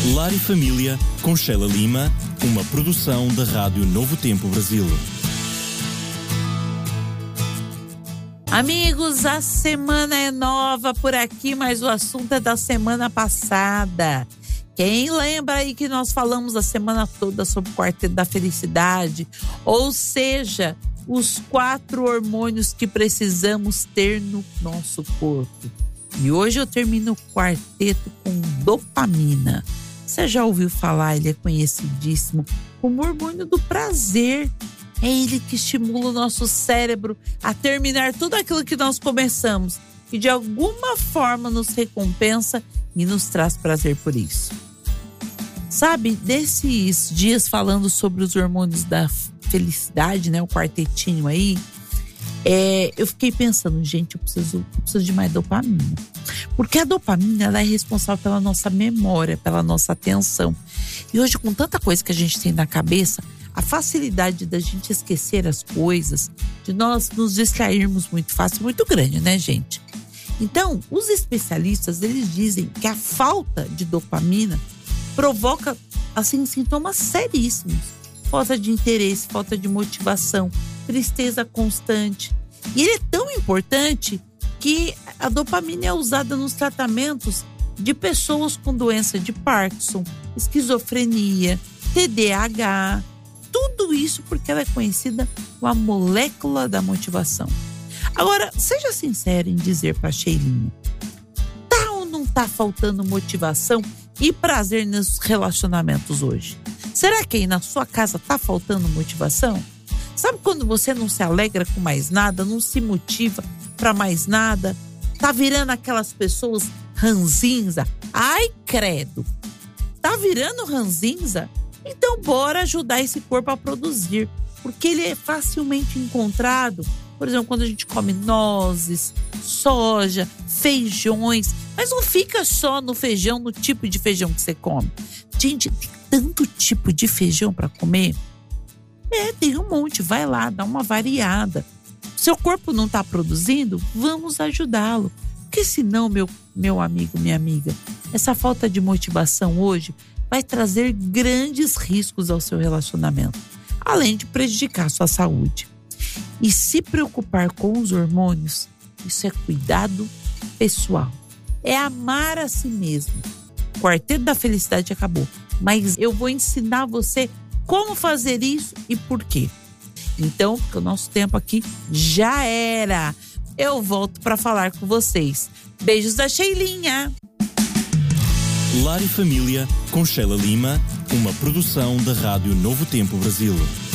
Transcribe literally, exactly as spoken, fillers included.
Lar e Família, com Sheila Lima, uma produção da Rádio Novo Tempo Brasil. Amigos, a semana é nova por aqui, mas o assunto é da semana passada. Quem lembra aí que nós falamos a semana toda sobre o Quarteto da Felicidade? Ou seja, os quatro hormônios que precisamos ter no nosso corpo. E hoje eu termino o quarteto com dopamina. Você já ouviu falar, ele é conhecidíssimo como hormônio do prazer. É ele que estimula o nosso cérebro a terminar tudo aquilo que nós começamos e de alguma forma nos recompensa e nos traz prazer por isso. Sabe, desses dias falando sobre os hormônios da felicidade, né, o quartetinho aí, é, eu fiquei pensando, gente, eu preciso, eu preciso de mais dopamina. Porque a dopamina, ela é responsável pela nossa memória, pela nossa atenção. E hoje, com tanta coisa que a gente tem na cabeça, a facilidade da gente esquecer as coisas, de nós nos distrairmos muito fácil, muito grande, né, gente? Então, os especialistas, eles dizem que a falta de dopamina provoca, assim, sintomas seríssimos. Falta de interesse, falta de motivação, tristeza constante. E ele é tão importante que a dopamina é usada nos tratamentos de pessoas com doença de Parkinson, esquizofrenia, T D A H. Tudo isso porque ela é conhecida como a molécula da motivação. Agora, seja sincero em dizer para a Sheilinha, tá ou não tá faltando motivação e prazer nos relacionamentos hoje? Será que aí na sua casa tá faltando motivação? Sabe quando você não se alegra com mais nada, não se motiva para mais nada? Tá virando aquelas pessoas ranzinza? Ai, credo! Tá virando ranzinza? Então bora ajudar esse corpo a produzir, porque ele é facilmente encontrado. Por exemplo, quando a gente come nozes, soja, feijões, mas não fica só no feijão, no tipo de feijão que você come. Gente, tem tanto tipo de feijão para comer. É, tem um monte, vai lá, dá uma variada. Seu corpo não está produzindo, vamos ajudá-lo. Porque senão, meu, meu amigo, minha amiga, essa falta de motivação hoje vai trazer grandes riscos ao seu relacionamento, além de prejudicar a sua saúde. E se preocupar com os hormônios, isso é cuidado pessoal. É amar a si mesmo. O Quarteto da Felicidade acabou, mas eu vou ensinar você como fazer isso e por quê. Então, porque o nosso tempo aqui já era. Eu volto para falar com vocês. Beijos da Sheilinha. Lar e Família, com Sheila Lima, uma produção da Rádio Novo Tempo Brasil.